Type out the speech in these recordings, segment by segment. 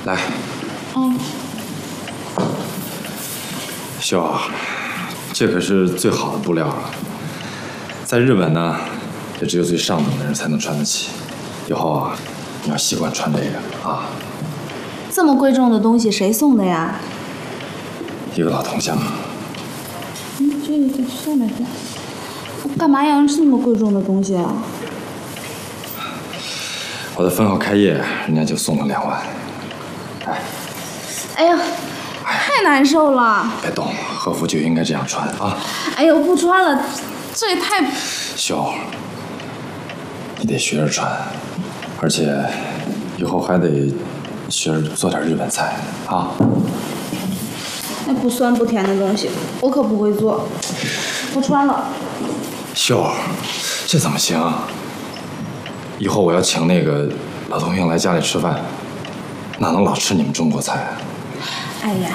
来。秀啊，这可是最好的布料了，在日本呢，也只有最上等的人才能穿得起。以后啊，你要习惯穿这个啊。 这么贵重的东西谁送的呀？ 一个老同乡。 这个下来点。干嘛要用这么贵重的东西啊？ 我的分号开业，人家就送了2万。 哎呀，太难受了。 别动，和服就应该这样穿啊。 哎呦，不穿了，这也太…… 秀，你得学着穿，而且以后还得学着做点日本菜啊。 那不酸不甜的东西，我可不会做。不穿了。 秀，这怎么行？以后我要请那个老同学来家里吃饭，哪能老吃你们中国菜啊？ 哎呀，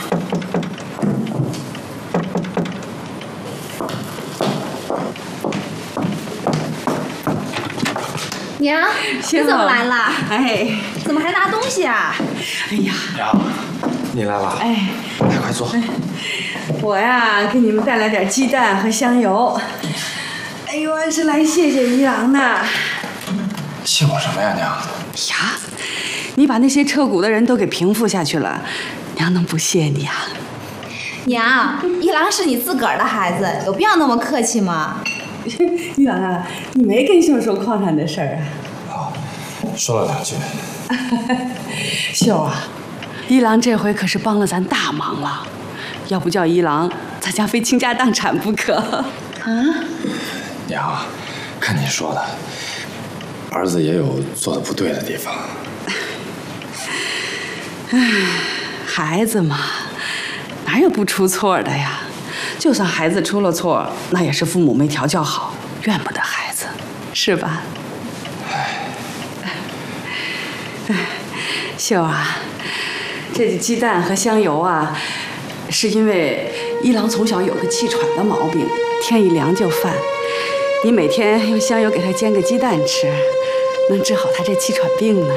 娘，你怎么来了？ 哎， 怎么还拿东西啊？ 哎呀， 娘，你来了。 哎， 快坐。 我呀给你们带来点鸡蛋和香油。哎呦，是来谢谢一郎的。 谢我什么呀，娘？ 呀，你把那些彻骨的人都给平复下去了，娘能不谢你啊？ 娘，一郎是你自个儿的孩子，有必要那么客气吗？ 一郎啊，你没跟秀说矿产的事儿啊？说了2句。 秀啊，一郎这回可是帮了咱大忙了，要不叫一郎，咱家非倾家荡产不可。啊？ 娘，看你说的，儿子也有做的不对的地方。 唉，孩子嘛，哪有不出错的呀？就算孩子出了错，那也是父母没调教好，怨不得孩子，是吧？秀啊，这鸡蛋和香油啊，是因为一郎从小有个气喘的毛病，天一凉就犯。你每天用香油给他煎个鸡蛋吃，能治好他这气喘病呢。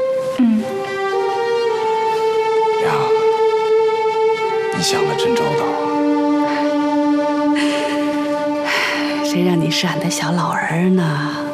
娘，你想的真周到。 谁让你是俺的小老儿呢？